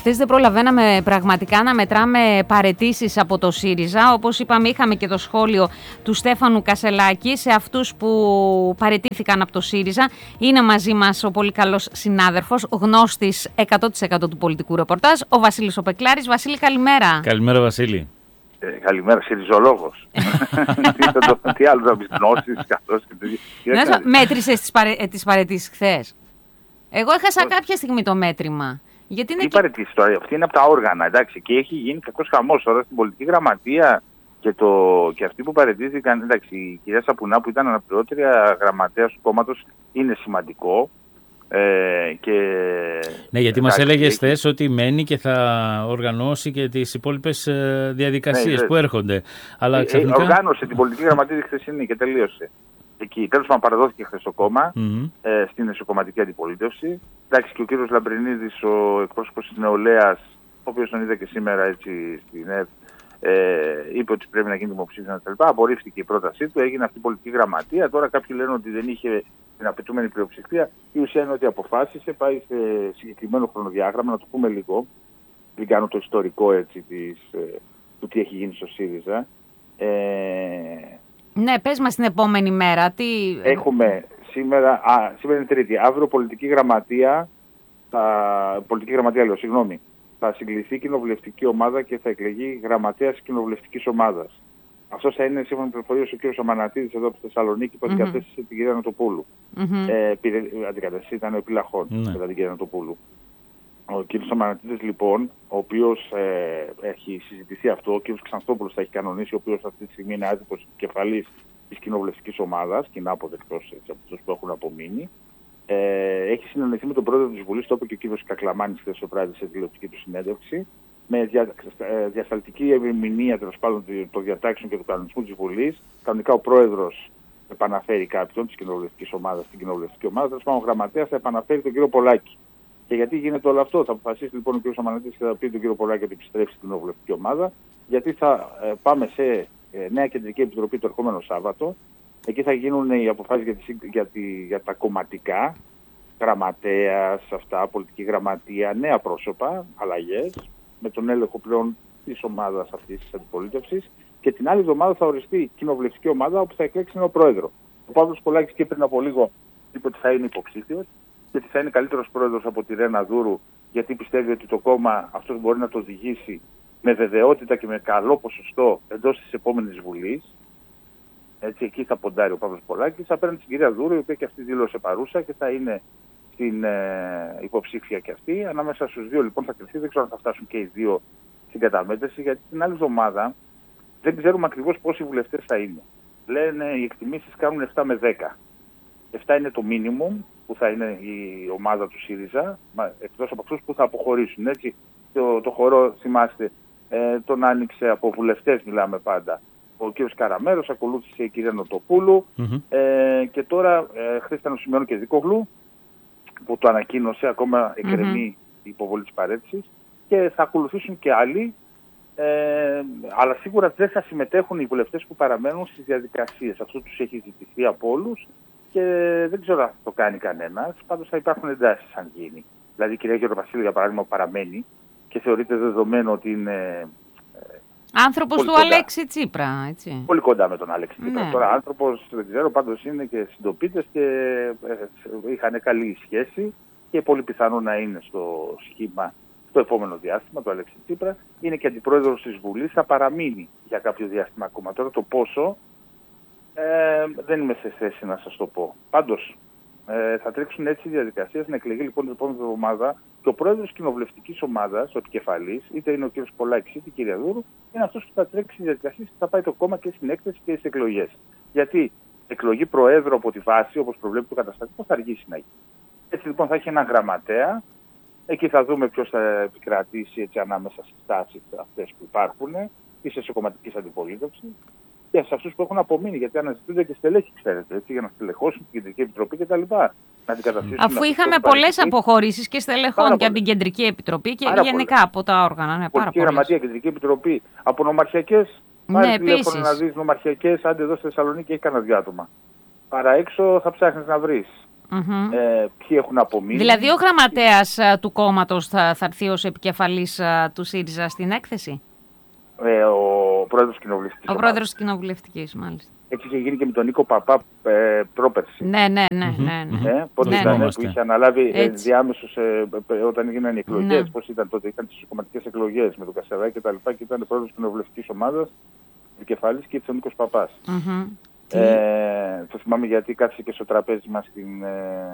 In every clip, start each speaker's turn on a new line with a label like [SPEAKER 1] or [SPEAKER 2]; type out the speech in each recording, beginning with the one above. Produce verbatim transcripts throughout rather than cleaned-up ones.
[SPEAKER 1] χθες δεν προλαβαίναμε πραγματικά να μετράμε παραιτήσεις από το ΣΥΡΙΖΑ. Όπως είπαμε, είχαμε και το σχόλιο του Στέφανου Κασελάκη σε αυτούς που παραιτήθηκαν από το ΣΥΡΙΖΑ. Είναι μαζί μας ο πολύ καλός συνάδελφος, γνώστης εκατό τοις εκατό του πολιτικού ρεπορτάζ, ο Βασίλης ο Πεκλάρης. Βασίλη, καλημέρα.
[SPEAKER 2] Καλημέρα, Βασίλη.
[SPEAKER 3] Ε, καλημέρα, συριζολόγος. Τι άλλο να πεις, γνώσεις, καθώς και τέτοια.
[SPEAKER 1] Μέτρησες τις, παρε... τις παραιτήσεις χθες? Εγώ έχασα κάποια στιγμή το μέτρημα. Γιατί είναι
[SPEAKER 3] τι
[SPEAKER 1] και...
[SPEAKER 3] παραιτήσεις τώρα, αυτή είναι από τα όργανα, εντάξει, και έχει γίνει κακός χαμός τώρα στην πολιτική γραμματεία και, το... και αυτοί που παραιτήθηκαν, εντάξει, η κυρία Σαπουνά που ήταν αναπληρώτρια γραμματέας του κόμματος είναι σημαντικό. Ε, και...
[SPEAKER 2] Ναι, γιατί μας έλεγες χθες ότι μένει και θα οργανώσει και τις υπόλοιπες διαδικασίες ναι, που έρχονται. Αλλά ξαφνικά...
[SPEAKER 3] Οργάνωσε την πολιτική γραμματεία τη χθεσινή και τελείωσε. Εκεί. Τέλος πάντων, παραδόθηκε χθες το κόμμα mm-hmm. ε, στην εσωκομματική αντιπολίτευση. Εντάξει, και ο κύριος Λαμπρινίδης, ο εκπρόσωπος της νεολαίας, ο οποίος τον είδα και σήμερα έτσι στην ΕΡΤ, ε, είπε ότι πρέπει να γίνει δημοψήφισμα κτλ. Απορρίφθηκε η πρότασή του, έγινε αυτή η πολιτική γραμματεία. Τώρα κάποιοι λένε ότι δεν είχε την απαιτούμενη πλειοψηφία. Η ουσία είναι ότι αποφάσισε, πάει σε συγκεκριμένο χρονοδιάγραμμα, να το πούμε λίγο. Δεν κάνω το ιστορικό έτσι της, του τι έχει γίνει στο ΣΥΡΙΖΑ. Ε,
[SPEAKER 1] ναι, πες μας την επόμενη μέρα. Τι...
[SPEAKER 3] Έχουμε σήμερα, α, σήμερα είναι Τρίτη, αύριο πολιτική γραμματεία, θα, πολιτική γραμματεία λέω, συγγνώμη, θα συγκληθεί η κοινοβουλευτική ομάδα και θα εκλεγεί γραμματέας της κοινοβουλευτικής ομάδας. Αυτό θα είναι σύμφωνα με πληροφορίες ο κ. Αμανατίδης εδώ από τη Θεσσαλονίκη που mm-hmm. αντικατέστησε την κυρία Νοτοπούλου. Mm-hmm. Ε, αντικατέστησε ήταν ο Επιλαχών mm-hmm. μετά την κυρία Νοτοπούλου. Ο κ. Αμανατίδης λοιπόν, ο οποίος ε, έχει συζητηθεί αυτό, ο κ. Ξανθόπουλος θα έχει κανονίσει, ο οποίος αυτή τη στιγμή είναι άτυπος επικεφαλής της κοινοβουλευτικής ομάδας, κοινά αποδεκτός από αυτούς που έχουν απομείνει. Ε, έχει συνεννοηθεί με τον πρόεδρο της Βουλής, το είπε και ο κ. Κακλαμάνης χθες το βράδυ σε τηλεοπτική του συνέντευξη, με δια, διασταλτική ερμηνεία τέλος πάντων των διατάξεων και του κανονισμού της Βουλής. Κανονικά ο πρόεδρος επαναφέρει κάποιον της κοινοβουλευτικής ομάδας στην κοινοβουλευτική ομάδα, τέλος πάντων ο γραμματέας θα επαναφέρει τον κύριο Πολάκη. Και γιατί γίνεται όλο αυτό, θα αποφασίσει λοιπόν ο κ. Αμανατίδης και θα πει τον κύριο Πολάκη ότι επιστρέψει στην κοινοβουλευτική ομάδα, γιατί θα ε, πάμε σε ε, νέα κεντρική επιτροπή το ερχόμενο Σάββατο. Εκεί θα γίνουν οι αποφάσεις για, τη, για, τη, για τα κομματικά, γραμματέας, αυτά, πολιτική γραμματεία, νέα πρόσωπα, αλλαγές, με τον έλεγχο πλέον της ομάδας αυτής της αντιπολίτευσης. Και την άλλη εβδομάδα θα οριστεί η κοινοβουλευτική ομάδα όπου θα εκλέξει ένα πρόεδρο. Ο Παύλος Πολάκης και πριν από λίγο είπε ότι θα είναι υποψήφιος και ότι θα είναι καλύτερος πρόεδρος από τη Ρένα Δούρου, γιατί πιστεύει ότι το κόμμα αυτός μπορεί να το οδηγήσει με βεβαιότητα και με καλό ποσοστό εντός της επόμενης Βουλής. Έτσι, εκεί θα ποντάρει ο Παύλος Πολάκης απέναντι στην κυρία Δούρου, η οποία και αυτή δήλωσε παρούσα και θα είναι στην ε, υποψήφια και αυτή. Ανάμεσα στους δύο λοιπόν θα κρυφθεί, δεν ξέρω αν θα φτάσουν και οι δύο στην καταμέτρηση, γιατί την άλλη εβδομάδα δεν ξέρουμε ακριβώς πόσοι βουλευτές θα είναι. Λένε οι εκτιμήσεις κάνουν επτά με δέκα. επτά είναι το minimum που θα είναι η ομάδα του ΣΥΡΙΖΑ, εκτός από αυτούς που θα αποχωρήσουν. Έτσι, το, το χορό, θυμάστε, ε, τον άνοιξε από βουλευτές, μιλάμε πάντα. Ο κ. Καραμέρος, ακολούθησε η κυρία Νοτοπούλου mm-hmm. ε, και τώρα ε, χθες ήταν ο Σημειών και Δικογλου που το ανακοίνωσε, ακόμα εκκρεμεί mm-hmm. η υποβολή της παρέτησης και θα ακολουθήσουν και άλλοι, ε, αλλά σίγουρα δεν θα συμμετέχουν οι βουλευτές που παραμένουν στις διαδικασίες. Αυτό τους έχει ζητηθεί από όλους και δεν ξέρω αν το κάνει κανένας, πάντως θα υπάρχουν εντάσεις αν γίνει. Δηλαδή η κυρία Γεροβασίλη για παράδειγμα παραμένει και θεωρείται δεδομένο ότι είναι...
[SPEAKER 1] Άνθρωπος του κοντά. Αλέξη Τσίπρα, έτσι.
[SPEAKER 3] Πολύ κοντά με τον Αλέξη Τσίπρα.
[SPEAKER 1] Ναι.
[SPEAKER 3] Τώρα άνθρωπος, δεν ξέρω, πάντως είναι και συντοπίτες και ε, είχαν καλή σχέση και πολύ πιθανό να είναι στο σχήμα το επόμενο διάστημα του Αλέξη Τσίπρα. Είναι και αντιπρόεδρος της Βουλής, θα παραμείνει για κάποιο διάστημα ακόμα. Τώρα το πόσο ε, δεν είμαι σε θέση να σας το πω. Πάντως ε, θα τρέξουν έτσι οι διαδικασίες να εκλεγεί λοιπόν την επόμενη εβδομάδα και ο πρόεδρος της κοινοβουλευτικής ομάδας, ο επικεφαλής, είτε είναι ο κ. Πολάκης είτε η κυρία Δούρου, είναι αυτός που θα τρέξει τις διαδικασίες και θα πάει το κόμμα και στην έκθεση και στις εκλογές. Γιατί εκλογή προέδρου από τη βάση, όπως προβλέπει το καταστατικό, θα αργήσει να γίνει. Έτσι λοιπόν θα έχει έναν γραμματέα, εκεί θα δούμε ποιος θα επικρατήσει έτσι, ανάμεσα στις τάσεις αυτές που υπάρχουν, ή σε κομματικής αντιπολίτευσης, και σε αυτούς που έχουν απομείνει, γιατί αναζητούνται και στελέχη, ξέρετε, έτσι, για να στελεχώσουν την Κεντρική Επιτροπή κτλ.
[SPEAKER 1] Αφού είχαμε πολλές αποχωρήσεις και στελεχών και από την Κεντρική Επιτροπή και πάρα γενικά πολλές. Από τα όργανα. Ναι,
[SPEAKER 3] Πολιτική Γραμματεία, Κεντρική Επιτροπή, από νομαρχιακές.
[SPEAKER 1] Ναι, επίσης.
[SPEAKER 3] Να δεις νομαρχιακές, άντε εδώ στη Θεσσαλονίκη έχει κανένα δυο άτομα. Παρά έξω θα ψάχνεις να βρεις.
[SPEAKER 1] Mm-hmm.
[SPEAKER 3] Ε, ποιοι έχουν απομείνει.
[SPEAKER 1] Δηλαδή ο γραμματέας του κόμματος θα, θα έρθει ως επικεφαλής του ΣΥΡΙΖΑ στην έκθεση.
[SPEAKER 3] Ε, ο πρόεδρος της κοινοβουλευτικής.
[SPEAKER 1] Ο πρόεδρος της κοινοβουλευτικής, μάλιστα.
[SPEAKER 3] Έτσι είχε γίνει και με τον Νίκο Παπά ε, πρόπερση.
[SPEAKER 1] Ναι, ναι, ναι. ναι, ναι.
[SPEAKER 3] Ε, πότε
[SPEAKER 1] ναι,
[SPEAKER 3] ήταν
[SPEAKER 1] ναι.
[SPEAKER 3] που είχε αναλάβει ε, διάμεσος ε, όταν έγιναν οι εκλογές.
[SPEAKER 1] Ναι.
[SPEAKER 3] Πώς ήταν τότε, είχαν τις κομματικές εκλογές με τον Κασελάκη και τα λοιπά και ήταν πρόεδρος της κοινοβουλευτικής ομάδας, επικεφαλής και ο Νίκος Παπάς.
[SPEAKER 1] Mm-hmm.
[SPEAKER 3] Ε, το θυμάμαι γιατί κάθισε και στο τραπέζι μας στην, ε,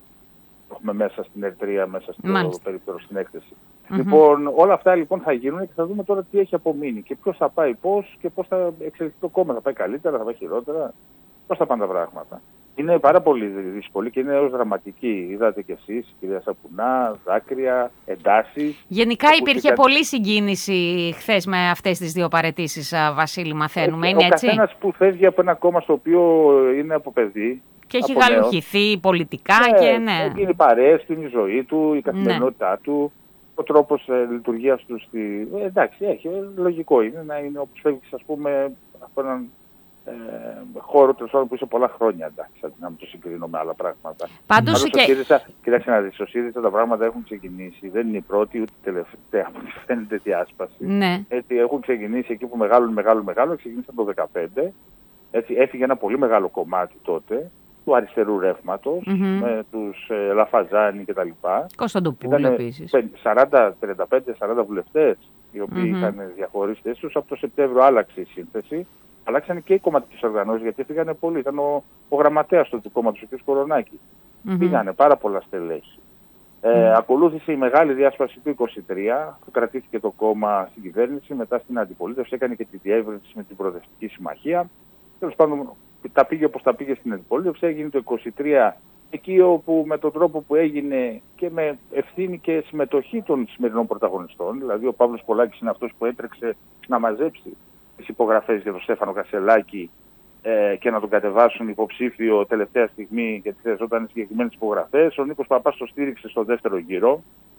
[SPEAKER 3] έχουμε μέσα στην Ερτρία, μέσα στο περίπτερο στην έκθεση. Mm-hmm. Λοιπόν, όλα αυτά λοιπόν θα γίνουν και θα δούμε τώρα τι έχει απομείνει και ποιος θα πάει πώς και πώς θα εξελιχθεί το κόμμα. Θα πάει καλύτερα, θα πάει χειρότερα, πώς θα πάνε τα πράγματα. Είναι πάρα πολύ δύσκολη και είναι έως δραματική. Είδατε κι εσείς, κυρία Σαπουνά, δάκρυα, εντάσεις.
[SPEAKER 1] Γενικά υπήρχε κάτι... πολλή συγκίνηση χθες με αυτές τις δύο παραιτήσεις, Βασίλη, μαθαίνουμε.
[SPEAKER 3] Ε,
[SPEAKER 1] είναι
[SPEAKER 3] ο
[SPEAKER 1] έτσι. Ο
[SPEAKER 3] καθένας που φεύγει από ένα κόμμα στο οποίο είναι από παιδί.
[SPEAKER 1] Και έχει γαλουχηθεί πολιτικά
[SPEAKER 3] ναι,
[SPEAKER 1] και ναι.
[SPEAKER 3] Είναι οι παρέες του, είναι η ζωή του, η καθημερινότητά ναι. του, ο τρόπος ε, λειτουργίας του. Στη... Ε, εντάξει, έχει, ε, λογικό είναι να είναι όπως φεύγεις, ας πούμε, από έναν ε, χώρο τέλος που είσαι πολλά χρόνια, εντάξει, αντί να μην το συγκρίνω με άλλα πράγματα.
[SPEAKER 1] Πάντως και...
[SPEAKER 3] ΣΥΡΙΖΑ, κοιτάξτε να δεις, ο ΣΥΡΙΖΑ τα πράγματα έχουν ξεκινήσει, δεν είναι η πρώτη ούτε η τελευταία, από ό,τι φαίνεται διάσπαση.
[SPEAKER 1] Ναι.
[SPEAKER 3] Έτσι, έχουν ξεκινήσει εκεί που μεγάλο, μεγάλο, μεγάλο, ξεκινήσαν το δύο χιλιάδες δεκαπέντε, έτσι, έφυγε ένα πολύ μεγάλο κομμάτι τότε, του αριστερού ρεύματος, mm-hmm. με τους ε, Λαφαζάνη κτλ.
[SPEAKER 1] Κωνσταντοπούλου επίσης.
[SPEAKER 3] σαράντα, τριάντα πέντε σαράντα βουλευτές οι οποίοι mm-hmm. είχαν διαχωρίσει θέσεις τους. Από το Σεπτέμβριο άλλαξε η σύνθεση. Αλλάξανε και οι κομματικές οργανώσεις γιατί έφυγανε πολλοί. Ήταν ο, ο γραμματέας του κόμματος, ο κ. Κορονάκη. Mm-hmm. Πήγανε πάρα πολλά στελέχη. Ε, mm-hmm. Ακολούθησε η μεγάλη διάσπαση του είκοσι τρία, που κρατήθηκε το κόμμα στην κυβέρνηση, μετά στην αντιπολίτευση, έκανε και τη διεύρυνση με την Προοδευτική Συμμαχία. Τέλος πάντων, τα πήγε όπως τα πήγε στην αντιπολίτευση, έγινε το είκοσι τρία εκεί όπου με τον τρόπο που έγινε και με ευθύνη και συμμετοχή των σημερινών πρωταγωνιστών, δηλαδή ο Παύλος Πολάκης είναι αυτός που έτρεξε να μαζέψει τις υπογραφές για τον Στέφανο Κασελάκη ε, και να τον κατεβάσουν υποψήφιο τελευταία στιγμή γιατί χρειαζόταν συγκεκριμένες υπογραφές. Ο Νίκος Παπάς το στήριξε στο δεύτερο γύρο.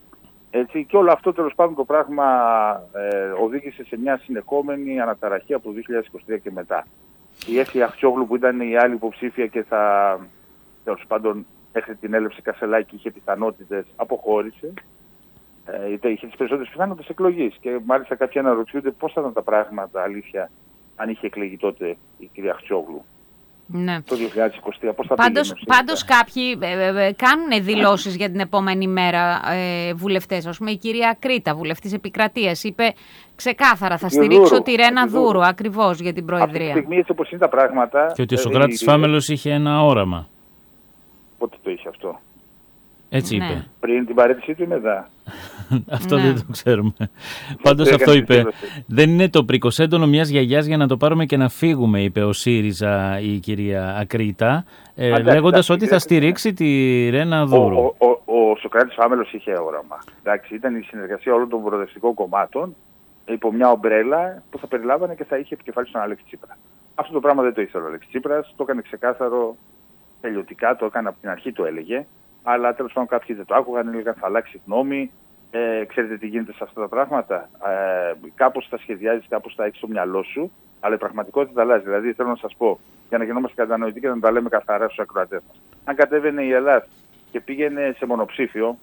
[SPEAKER 3] Έτσι, και όλο αυτό τέλος πάντων το πράγμα ε, οδήγησε σε μια συνεχόμενη αναταραχή από το δύο χιλιάδες είκοσι τρία και μετά. Η Έφη Αχτσόγλου που ήταν η άλλη υποψήφια και θα, τέλος πάντων, μέχρι την έλευση Κασελάκη είχε πιθανότητες, αποχώρησε. Ε, είχε τις περισσότερες πιθανότητες εκλογής και μάλιστα κάποιοι αναρωτιούνται πώς θα ήταν τα πράγματα, αλήθεια, αν είχε εκλεγεί τότε η κυρία Αχτσόγλου.
[SPEAKER 1] Ναι.
[SPEAKER 3] Το δύο χιλιάδες είκοσι τρία, πώς θα
[SPEAKER 1] πάντως,
[SPEAKER 3] πήγαινε.
[SPEAKER 1] Πάντως κάποιοι ε, ε, κάνουν δηλώσεις για την επόμενη μέρα ε, βουλευτές. Ας πούμε η κυρία Κρήτα, βουλευτής Επικρατείας, είπε ξεκάθαρα θα στηρίξω τη Ρένα Δούρου ακριβώς για την Προεδρία.
[SPEAKER 3] Αυτή τη στιγμή έτσι όπως είναι τα πράγματα...
[SPEAKER 2] Και ότι ο Σωκράτης ε, Φάμελος είχε ένα όραμα.
[SPEAKER 3] Πότε το είχε αυτό?
[SPEAKER 2] Έτσι
[SPEAKER 1] ναι.
[SPEAKER 2] είπε.
[SPEAKER 3] Πριν την παρέτησή του ή μετά?
[SPEAKER 2] Αυτό
[SPEAKER 1] ναι.
[SPEAKER 2] δεν το ξέρουμε. Πάντως αυτό είπε. Δεν είναι το πρικοσέντονο μιας γιαγιάς για να το πάρουμε και να φύγουμε, είπε ο ΣΥΡΙΖΑ η κυρία Ακρίτα, ε, λέγοντας ότι θα στηρίξει τη Ρένα Δούρου.
[SPEAKER 3] Ο, ο, ο, ο Σωκράτης Φάμελος είχε όραμα. Εντάξει, ήταν η συνεργασία όλων των προοδευτικών κομμάτων υπό μια ομπρέλα που θα περιλάμβανε και θα είχε επικεφαλής τον Αλέξη Τσίπρα. Αυτό το πράγμα δεν το ήθελε ο Αλέξη Τσίπρας, το έκανε ξεκάθαρο, τελειωτικά, το έκανε από την αρχή, το έλεγε. Αλλά τέλος πάντων κάποιοι δεν το άκουγαν, έλεγαν θα αλλάξει γνώμη. Ε, ξέρετε τι γίνεται σε αυτά τα πράγματα. Ε, κάπως τα σχεδιάζεις, κάπως τα έχεις στο μυαλό σου, αλλά η πραγματικότητα αλλάζει. Δηλαδή θέλω να σας πω, για να γινόμαστε κατανοητοί και να τα λέμε καθαρά στους ακροατές μας. Αν κατέβαινε η Ελλάδα και πήγαινε σε μονοψήφιο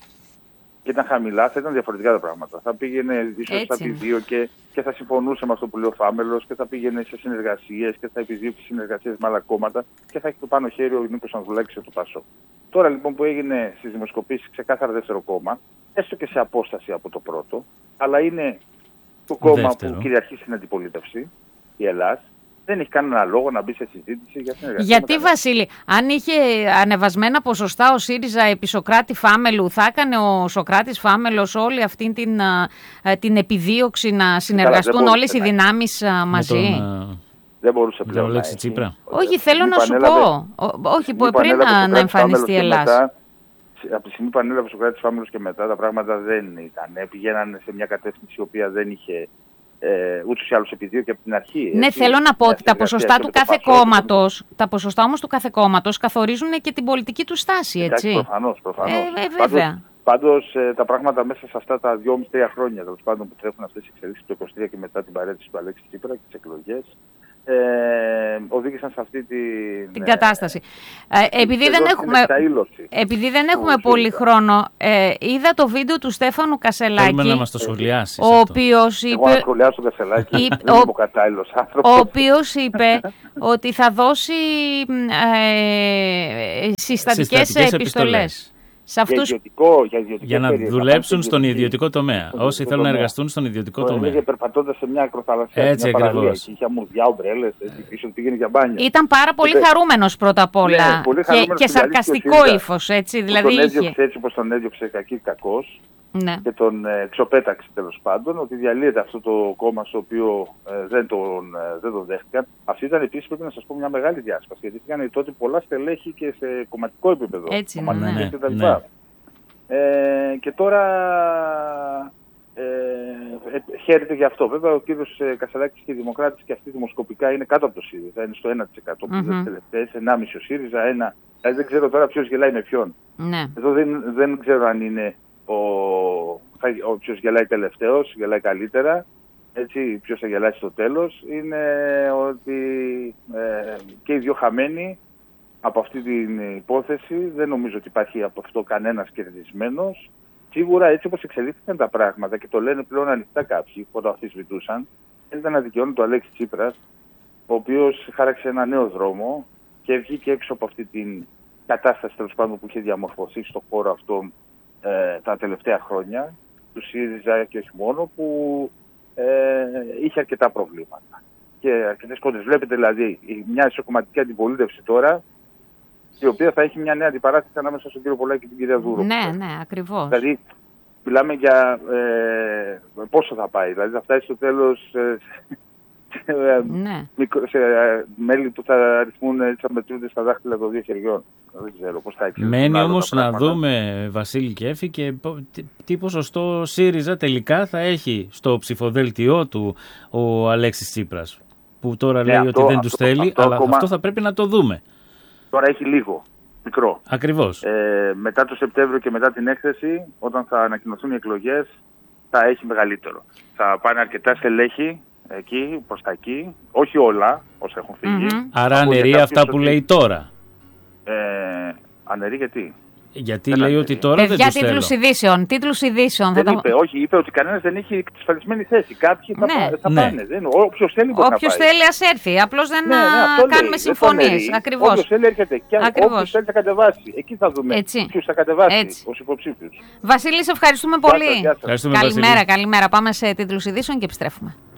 [SPEAKER 3] και ήταν χαμηλά, θα ήταν διαφορετικά τα πράγματα. Θα πήγαινε ίσως στα πι δύο και, και θα συμφωνούσε με αυτό που λέει ο Φάμελος και θα πήγαινε σε συνεργασίες και θα επιδιώξει συνεργασίες με άλλα κόμματα και θα έχει το πάνω χέρι ο Νίκος Ανδρουλάκης και το Πασό. Τώρα λοιπόν που έγινε στις δημοσκοπήσεις ξεκάθαρα δεύτερο κόμμα, έστω και σε απόσταση από το πρώτο, αλλά είναι το κόμμα δεύτερο που κυριαρχεί στην αντιπολίτευση, η Ελλάδα, δεν έχει κανένα λόγο να μπει σε συζήτηση για συνεργασία.
[SPEAKER 1] Γιατί, Βασίλη, αν είχε ανεβασμένα ποσοστά ο ΣΥΡΙΖΑ επί Σωκράτη Φάμελου, θα έκανε ο Σωκράτης Φάμελος όλη αυτή την, την επιδίωξη να συνεργαστούν όλες οι δυνάμεις μαζί?
[SPEAKER 2] Τον,
[SPEAKER 3] δεν μπορούσε πλέον να
[SPEAKER 2] έχει. Τσίπρα.
[SPEAKER 1] Όχι, θέλω να σου πω. Όχι, πριν να, να εμφανιστεί η Ελλάδα.
[SPEAKER 3] Από τη στιγμή που ανέλαβε ο Σωκράτης Φάμελος και μετά τα πράγματα δεν ήταν. Πηγαίνανε σε μια κατεύθυνση η οποία δεν είχε ε, ούτως ή άλλως επιδίωκε από την αρχή.
[SPEAKER 1] Ναι, έτσι, θέλω να πω ότι τα ποσοστά του κάθε κόμματος, τα ποσοστά όμως του κάθε κόμματος καθορίζουν και την πολιτική του στάση, έτσι.
[SPEAKER 3] Προφανώς, προφανώς.
[SPEAKER 1] Ε, ε, βέβαια.
[SPEAKER 3] Πάντως ε, τα πράγματα μέσα σε αυτά τα δυόμισι τρία χρόνια τέλος πάντων που τρέχουν αυτές οι εξελίξεις το είκοσι τρία και μετά την παρέτηση του Αλέξη Τσίπρα και τις εκλογές ε, οδήγησαν σε αυτή τη,
[SPEAKER 1] την ε, κατάσταση. Ε, επειδή, δεν έχουμε, επειδή δεν έχουμε πολύ χρόνο, ε, είδα το βίντεο του Στέφανου Κασελάκη.
[SPEAKER 2] Θέλουμε να μας το σχολιάσεις.
[SPEAKER 1] Ο οποίος είπε,
[SPEAKER 3] Εγώ να σχολιάσω τον Κασελάκη,
[SPEAKER 1] είπε,
[SPEAKER 3] δεν είμαι ο κατάλληλος άνθρωπος.
[SPEAKER 1] Ο οποίος είπε ότι θα δώσει ε, συστατικές επιστολές. επιστολές.
[SPEAKER 3] Σε αυτούς... για, ιδιωτικό, για,
[SPEAKER 2] για να δουλέψουν στον ιδιωτικό τομέα. Όσοι θέλουν τομέα. να εργαστούν στον ιδιωτικό
[SPEAKER 3] το
[SPEAKER 2] τομέα.
[SPEAKER 3] Είχε περπατώντας σε μια ακροθαλασσιά,
[SPEAKER 2] έτσι ακριβώς.
[SPEAKER 3] Είχε αμμουδιά, ομπρέλες, πίσω πήγαινε για μπάνια.
[SPEAKER 1] Ήταν πάρα πολύ και... χαρούμενος πρώτα απ' όλα.
[SPEAKER 3] Ναι,
[SPEAKER 1] και, και σαρκαστικό ύφος, έτσι. Δηλαδή
[SPEAKER 3] τον
[SPEAKER 1] είχε.
[SPEAKER 3] έδιωξε έτσι όπως τον έδιωξε κακή κακός.
[SPEAKER 1] Ναι.
[SPEAKER 3] Και τον ε, ξοπέταξε τέλος πάντων, ότι διαλύεται αυτό το κόμμα στο οποίο ε, δεν, τον, ε, δεν τον δέχτηκαν. Αυτή ήταν επίσης, πρέπει να σας πω, μια μεγάλη διάσπαση, γιατί είχαν τότε πολλά στελέχη και σε κομματικό επίπεδο.
[SPEAKER 1] Έτσι, ναι, ναι,
[SPEAKER 3] και,
[SPEAKER 2] ναι.
[SPEAKER 3] ε, και τώρα ε, ε, χαίρεται γι' αυτό. Βέβαια ο κύριος Κασελάκης και οι Δημοκράτες και αυτοί δημοσκοπικά είναι κάτω από το ΣΥΡΙΖΑ, είναι στο ένα τοις εκατό mm-hmm. τις τελευταίες, ενάμιση τοις εκατό ο ΣΥΡΙΖΑ, ένα. Δηλαδή δεν ξέρω τώρα ποιος γελάει με ποιον.
[SPEAKER 1] Ναι.
[SPEAKER 3] Εδώ δεν, δεν ξέρω αν είναι ο, όποιος γελάει τελευταίος, γελάει καλύτερα, έτσι, ποιος θα γελάσει στο τέλος. Είναι ότι ε, και οι δύο χαμένοι από αυτή την υπόθεση, δεν νομίζω ότι υπάρχει από αυτό κανένας κερδισμένος. Σίγουρα έτσι όπως εξελίχθηκαν τα πράγματα και το λένε πλέον ανοιχτά κάποιοι που το αμφισβητούσαν, ήταν να δικαιώνει το Αλέξη Τσίπρας, ο οποίος χάραξε ένα νέο δρόμο και βγήκε έξω από αυτή την κατάσταση τέλος πάντων που είχε διαμορφωθεί στον χώρο αυτό ε, τα τελευταία χρόνια, του ΣΥΡΙΖΑ και όχι μόνο, που ε, είχε αρκετά προβλήματα και αρκετές κόντρες. Βλέπετε δηλαδή μια ισοκομματική αντιπολίτευση τώρα, η οποία θα έχει μια νέα αντιπαράθεση ανάμεσα στον κύριο Πολάκη και την κυρία Δούρο.
[SPEAKER 1] Ναι, ναι, ακριβώς.
[SPEAKER 3] Δηλαδή, μιλάμε για ε, πόσο θα πάει. Δηλαδή, θα φτάσει στο τέλος ε, σε,
[SPEAKER 1] ναι.
[SPEAKER 3] μικρο, σε ε, μέλη που θα αριθμούν, έτσι θα μετρούνται στα δάχτυλα των δύο χεριών. Δεν ξέρω πώς θα εξελιχθούν.
[SPEAKER 2] Μένει όμως να δούμε, Βασίλη και Έφη, και τι ποσοστό ΣΥΡΙΖΑ τελικά θα έχει στο ψηφοδέλτιό του ο Αλέξης Τσίπρας. Που τώρα ναι, λέει αυτό, ότι δεν αυτό, τους θέλει, αυτό, αλλά ακόμα... αυτό θα πρέπει να το δούμε.
[SPEAKER 3] Τώρα έχει λίγο, μικρό.
[SPEAKER 2] Ακριβώς.
[SPEAKER 3] Ε, μετά το Σεπτέμβριο και μετά την έκθεση, όταν θα ανακοινωθούν οι εκλογές, θα έχει μεγαλύτερο. Θα πάνε αρκετά στελέχη εκεί, προς τα εκεί, όχι όλα όσα έχουν φύγει.
[SPEAKER 2] Mm-hmm. Άρα αναιρεί αυτά που ότι... λέει τώρα.
[SPEAKER 3] Ε, αναιρεί γιατί.
[SPEAKER 2] Γιατί δεν λέει αναιρεί. Ότι τώρα δεν τους θέλω.
[SPEAKER 1] Τίτλους ειδήσεων. Τίτλους ειδήσεων.
[SPEAKER 3] Δεν
[SPEAKER 1] θα
[SPEAKER 3] είπε, τα... όχι, είπε ότι κανένας δεν έχει εξασφαλισμένη θέση. Κάποιοι θα,
[SPEAKER 1] ναι.
[SPEAKER 3] πά, θα
[SPEAKER 2] ναι.
[SPEAKER 3] πάνε. Δεν, όποιος θέλει μπορεί
[SPEAKER 1] όποιος
[SPEAKER 3] να πάει.
[SPEAKER 1] θέλει ας έρθει. Απλώς δεν
[SPEAKER 3] ναι, ναι,
[SPEAKER 1] κάνουμε
[SPEAKER 3] λέει,
[SPEAKER 1] συμφωνίες. Ακριβώς.
[SPEAKER 3] Όποιος θέλει έρχεται. Και όποιος θέλει θα κατεβάσει. Εκεί θα δούμε ποιους θα κατεβάσει ως υποψήφιους.
[SPEAKER 1] Βασίλη, σε ευχαριστούμε πολύ.
[SPEAKER 3] Ευχαριστούμε,
[SPEAKER 1] καλημέρα, καλημέρα. Πάμε σε τίτλους ειδήσεων και επιστρέφουμε.